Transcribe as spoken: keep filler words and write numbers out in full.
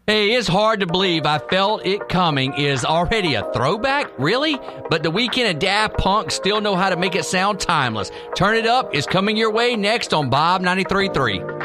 Hey, it's hard to believe I Felt It Coming is already a throwback, really? But The Weeknd and Daft Punk still know how to make it sound timeless. Turn It Up is coming your way next on Bob ninety-three point three.